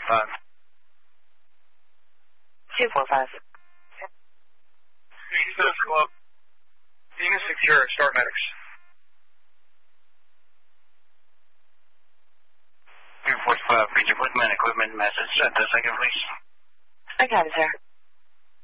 245. 245. East Club. Venus Secure, Start Medics. 245, Ranger Woodman, equipment message. 10 seconds, please. I got it, sir.